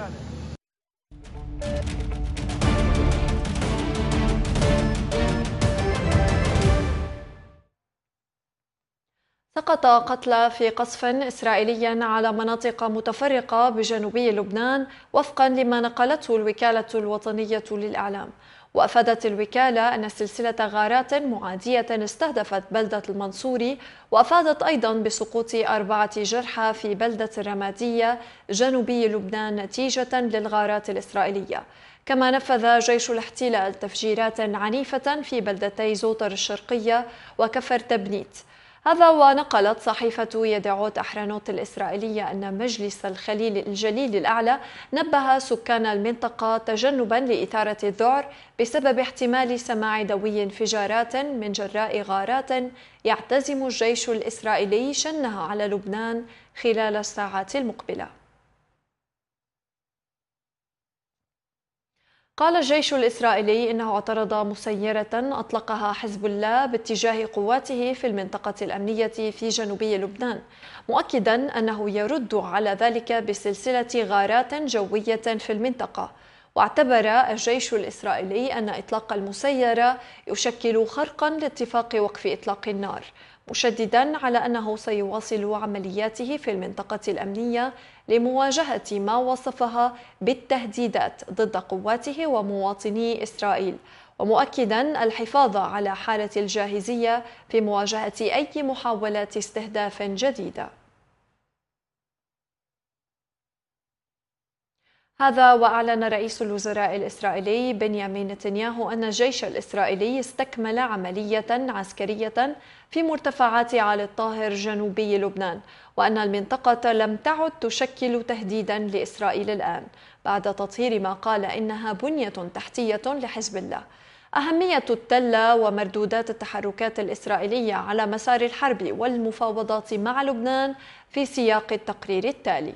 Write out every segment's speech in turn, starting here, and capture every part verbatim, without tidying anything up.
سقط قتلى في قصف إسرائيلي على مناطق متفرقة بجنوبي لبنان وفقا لما نقلته الوكالة الوطنية للإعلام. وأفادت الوكالة أن سلسلة غارات معادية استهدفت بلدة المنصوري، وأفادت أيضا بسقوط أربعة جرحى في بلدة الرمادية جنوبي لبنان نتيجة للغارات الإسرائيلية. كما نفذ جيش الاحتلال تفجيرات عنيفة في بلدتي زوطر الشرقية وكفر تبنيت. هذا ونقلت صحيفة يدعوت أحرنوت الإسرائيلية أن مجلس الخليل الجليل الأعلى نبه سكان المنطقة تجنبا لإثارة الذعر بسبب احتمال سماع دوي انفجارات من جراء غارات يعتزم الجيش الإسرائيلي شنها على لبنان خلال الساعات المقبلة. قال الجيش الإسرائيلي إنه اعترض مسيرة أطلقها حزب الله باتجاه قواته في المنطقة الأمنية في جنوبي لبنان، مؤكدا أنه يرد على ذلك بسلسلة غارات جوية في المنطقة. واعتبر الجيش الإسرائيلي أن إطلاق المسيرة يشكل خرقا لاتفاق وقف إطلاق النار، مشددا على أنه سيواصل عملياته في المنطقة الأمنية لمواجهة ما وصفها بالتهديدات ضد قواته ومواطني إسرائيل، ومؤكدا الحفاظ على حالة الجاهزية في مواجهة أي محاولات استهداف جديدة. هذا وأعلن رئيس الوزراء الإسرائيلي بنيامين نتنياهو أن الجيش الإسرائيلي استكمل عملية عسكرية في مرتفعات عالي الطاهر جنوبي لبنان، وأن المنطقة لم تعد تشكل تهديدا لإسرائيل الآن بعد تطهير ما قال إنها بنية تحتية لحزب الله. أهمية التلة ومردودات التحركات الإسرائيلية على مسار الحرب والمفاوضات مع لبنان في سياق التقرير التالي.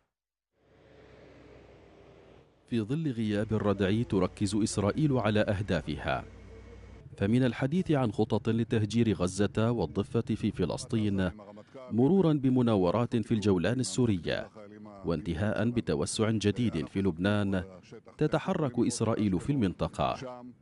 في ظل غياب الردع تركز إسرائيل على أهدافها، فمن الحديث عن خطط لتهجير غزة والضفة في فلسطين، مرورا بمناورات في الجولان السورية، وانتهاء بتوسع جديد في لبنان، تتحرك إسرائيل في المنطقة.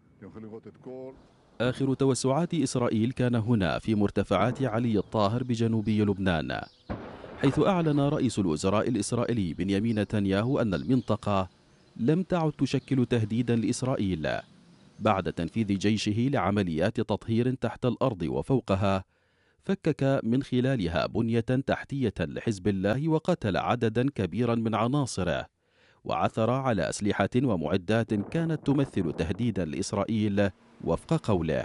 آخر توسعات إسرائيل كان هنا في مرتفعات علي الطاهر بجنوبي لبنان، حيث أعلن رئيس الوزراء الإسرائيلي بنيامين نتنياهو أن المنطقة لم تعد تشكل تهديدا لإسرائيل بعد تنفيذ جيشه لعمليات تطهير تحت الأرض وفوقها، فكك من خلالها بنية تحتية لحزب الله وقتل عددا كبيرا من عناصره، وعثر على أسلحة ومعدات كانت تمثل تهديدا لإسرائيل وفق قوله.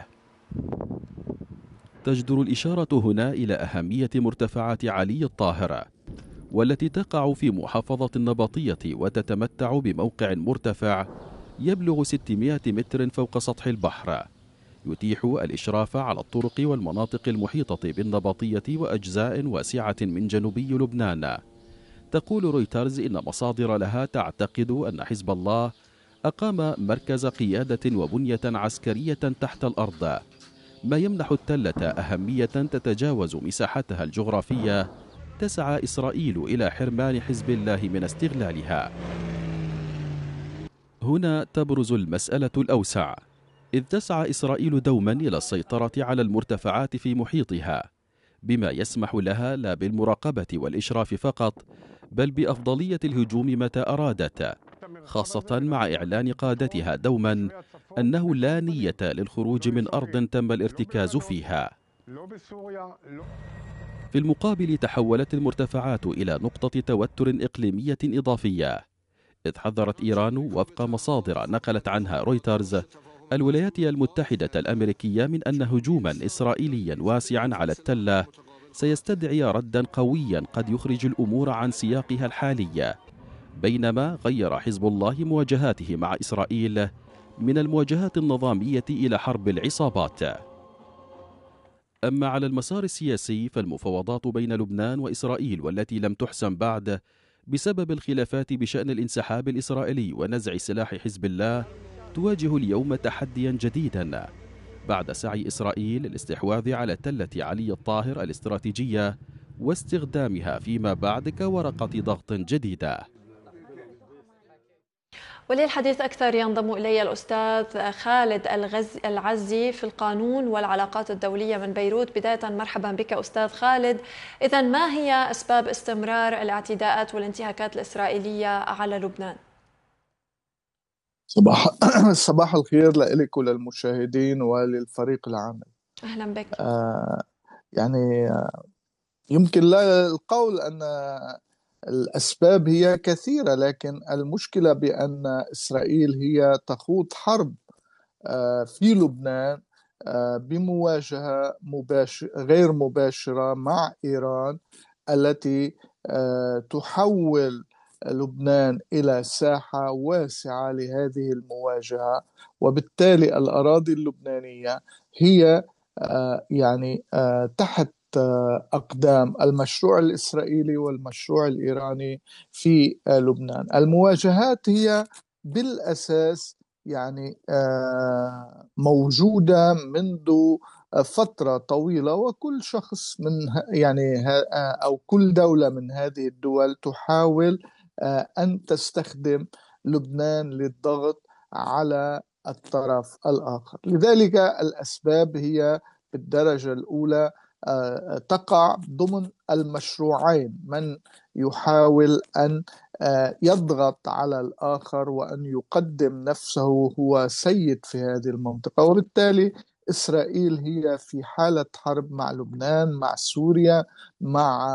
تجدر الإشارة هنا إلى أهمية مرتفعات علي الطاهر، والتي تقع في محافظة النبطية وتتمتع بموقع مرتفع يبلغ ستمائة متر فوق سطح البحر، يتيح الإشراف على الطرق والمناطق المحيطة بالنبطية وأجزاء واسعة من جنوبي لبنان. تقول رويترز إن مصادر لها تعتقد أن حزب الله أقام مركز قيادة وبنية عسكرية تحت الأرض، ما يمنح التلة أهمية تتجاوز مساحتها الجغرافية تسعى إسرائيل إلى حرمان حزب الله من استغلالها. هنا تبرز المسألة الأوسع، إذ تسعى إسرائيل دوما إلى السيطرة على المرتفعات في محيطها، بما يسمح لها لا بالمراقبة والإشراف فقط، بل بأفضلية الهجوم متى أرادت، خاصة مع إعلان قادتها دوما أنه لا نية للخروج من أرض تم الارتكاز فيها. في المقابل تحولت المرتفعات إلى نقطة توتر إقليمية إضافية، إذ حذرت إيران وفق مصادر نقلت عنها رويترز الولايات المتحدة الأمريكية من أن هجوما إسرائيليا واسعا على التلة سيستدعي ردا قويا قد يخرج الأمور عن سياقها الحالي، بينما غير حزب الله مواجهاته مع إسرائيل من المواجهات النظامية إلى حرب العصابات. أما على المسار السياسي فالمفاوضات بين لبنان وإسرائيل، والتي لم تحسم بعد بسبب الخلافات بشأن الانسحاب الإسرائيلي ونزع سلاح حزب الله، تواجه اليوم تحديا جديدا بعد سعي إسرائيل للاستحواذ على تلة علي الطاهر الاستراتيجية واستخدامها فيما بعد كورقة ضغط جديدة. وللحديث أكثر ينضم إلي الأستاذ خالد الغز... العزي في القانون والعلاقات الدولية من بيروت. بداية مرحبا بك أستاذ خالد. إذن ما هي أسباب استمرار الاعتداءات والانتهاكات الإسرائيلية على لبنان؟ صباح صباح الخير لك وللمشاهدين وللفريق العامل. أهلا بك. آه يعني آه يمكن لا القول أن الأسباب هي كثيرة، لكن المشكلة بأن إسرائيل هي تخوض حرب آه في لبنان آه بمواجهة مباشر غير مباشرة مع إيران، التي آه تحول لبنان إلى ساحة واسعة لهذه المواجهة، وبالتالي الأراضي اللبنانية هي آه يعني آه تحت آه أقدام المشروع الإسرائيلي والمشروع الإيراني في آه لبنان. المواجهات هي بالأساس يعني آه موجودة منذ فترة طويلة، وكل شخص من يعني أو كل دولة من هذه الدول تحاول أن تستخدم لبنان للضغط على الطرف الآخر. لذلك الأسباب هي بالدرجة الأولى تقع ضمن المشروعين: من يحاول أن يضغط على الآخر وأن يقدم نفسه هو سيد في هذه المنطقة، وبالتالي إسرائيل هي في حالة حرب مع لبنان، مع سوريا، مع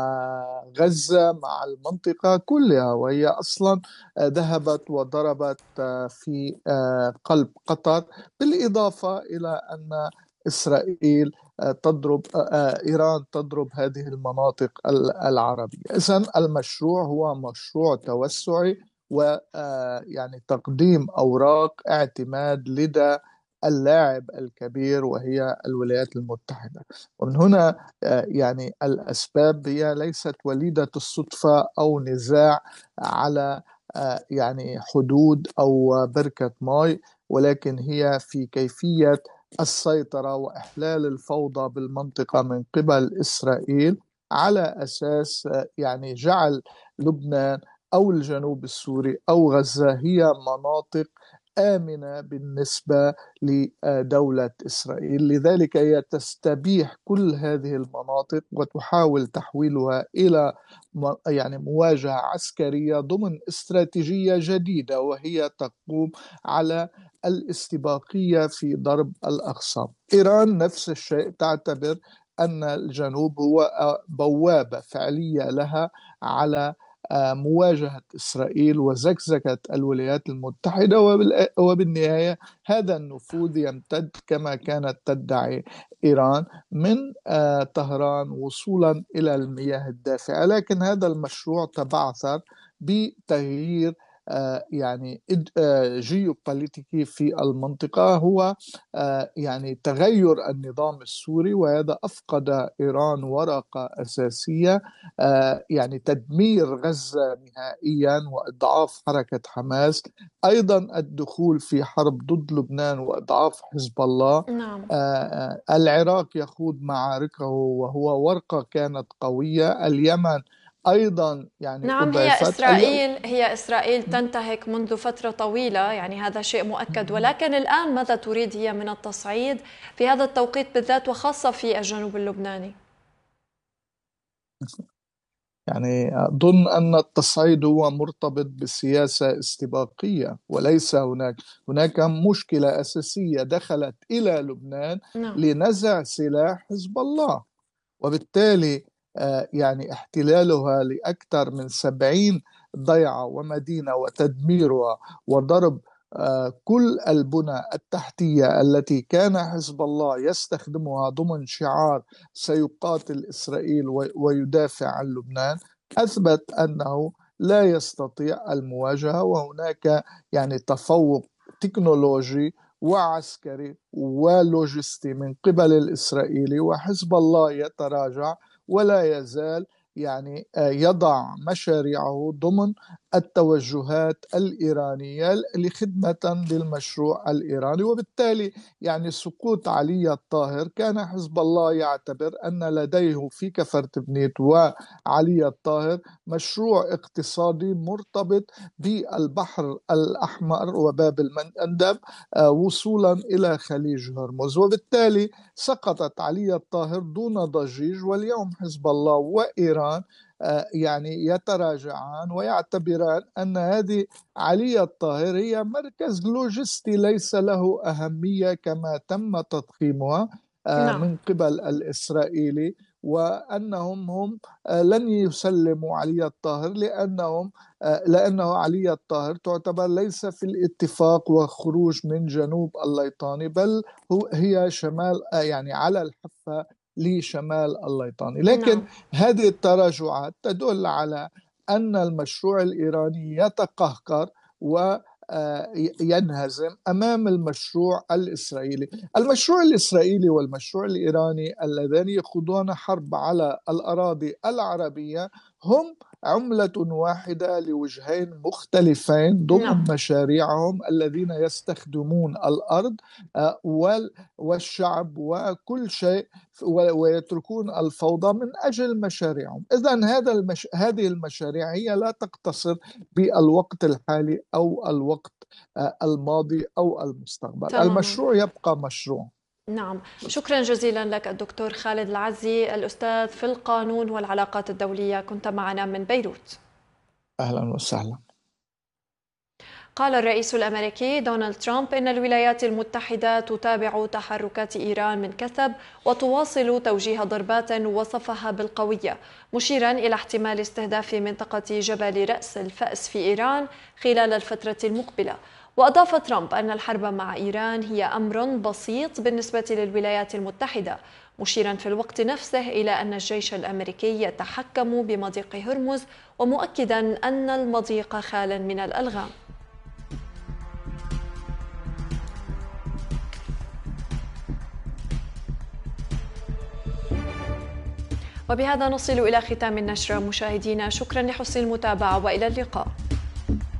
غزة، مع المنطقة كلها، وهي أصلا ذهبت وضربت في قلب قطر، بالإضافة إلى أن إسرائيل تضرب إيران تضرب هذه المناطق العربية. إذن المشروع هو مشروع توسعي، ويعني تقديم أوراق اعتماد لدى اللاعب الكبير وهي الولايات المتحدة. ومن هنا يعني الأسباب هي ليست وليدة الصدفة أو نزاع على يعني حدود أو بركة ماء، ولكن هي في كيفية السيطرة وإحلال الفوضى بالمنطقة من قبل إسرائيل، على أساس يعني جعل لبنان أو الجنوب السوري أو غزة هي مناطق آمنة بالنسبة لدولة إسرائيل. لذلك هي تستبيح كل هذه المناطق وتحاول تحويلها إلى يعني مواجهة عسكرية ضمن استراتيجية جديدة، وهي تقوم على الاستباقية في ضرب الأقصى. إيران نفس الشيء، تعتبر أن الجنوب هو بوابة فعلية لها على مواجهة إسرائيل وزكزكة الولايات المتحدة، وبالنهاية هذا النفوذ يمتد كما كانت تدعي إيران من طهران وصولا إلى المياه الدافئة. لكن هذا المشروع تبعثر بتغيير يعني جيوبوليتيكي في المنطقة، هو يعني تغير النظام السوري، وهذا أفقد إيران ورقة أساسية، يعني تدمير غزة نهائيا وإضعاف حركة حماس، أيضا الدخول في حرب ضد لبنان وإضعاف حزب الله. نعم. العراق يخوض معاركه وهو ورقة كانت قوية. اليمن أيضا يعني نعم. هي أضعفت. إسرائيل هي إسرائيل تنتهك منذ فترة طويلة، يعني هذا شيء مؤكد، ولكن الآن ماذا تريد هي من التصعيد في هذا التوقيت بالذات، وخاصة في الجنوب اللبناني؟ يعني أظن أن التصعيد هو مرتبط بسياسة استباقية، وليس هناك هناك مشكلة أساسية دخلت إلى لبنان نعم. لنزع سلاح حزب الله، وبالتالي يعني احتلالها لأكثر من سبعين ضيعة ومدينة وتدميرها وضرب كل البنى التحتية التي كان حزب الله يستخدمها ضمن شعار سيقاتل إسرائيل ويدافع عن لبنان، أثبت أنه لا يستطيع المواجهة، وهناك يعني تفوق تكنولوجي وعسكري ولوجستي من قبل الإسرائيلي، وحزب الله يتراجع ولا يزال يعني يضع مشاريعه ضمن التوجهات الإيرانية لخدمة للمشروع الإيراني. وبالتالي يعني سقوط علي الطاهر كان حزب الله يعتبر أن لديه في كفرتبنيت وعلي الطاهر مشروع اقتصادي مرتبط بالبحر الأحمر وباب المندب وصولا إلى خليج هرمز. وبالتالي سقطت علي الطاهر دون ضجيج، واليوم حزب الله وإيران يعني يتراجعان ويعتبران أن هذه علي الطاهر هي مركز لوجستي ليس له أهمية كما تم تضخيمها نعم. من قبل الإسرائيلي، وأنهم هم لن يسلموا علي الطاهر لأنهم لأنه علي الطاهر تعتبر ليس في الاتفاق وخروج من جنوب الليطاني، بل هو هي شمال يعني على الحافة لشمال الليطاني. لكن نعم. هذه التراجعات تدل على أن المشروع الإيراني يتقهقر و ينهزم أمام المشروع الإسرائيلي. المشروع الإسرائيلي والمشروع الإيراني اللذان يخوضون حرب على الأراضي العربية هم عملة واحدة لوجهين مختلفين ضمن نعم. مشاريعهم، الذين يستخدمون الأرض والشعب وكل شيء ويتركون الفوضى من أجل مشاريعهم. إذن هذا المش... هذه المشاريع هي لا تقتصر بالوقت الحالي أو الوقت الماضي أو المستقبل. تماما. المشروع يبقى مشروع. نعم، شكرا جزيلا لك الدكتور خالد العزي، الأستاذ في القانون والعلاقات الدولية، كنت معنا من بيروت. أهلا وسهلا. قال الرئيس الأمريكي دونالد ترامب إن الولايات المتحدة تتابع تحركات إيران من كثب وتواصل توجيه ضربات وصفها بالقوية، مشيرا إلى احتمال استهداف منطقة جبل رأس الفأس في إيران خلال الفترة المقبلة. وأضاف ترامب أن الحرب مع إيران هي أمر بسيط بالنسبة للولايات المتحدة، مشيرا في الوقت نفسه إلى أن الجيش الأمريكي يتحكم بمضيق هرمز، ومؤكدا أن المضيق خال من الألغام. وبهذا نصل إلى ختام النشرة مشاهدينا، شكرا لحسن المتابعة وإلى اللقاء.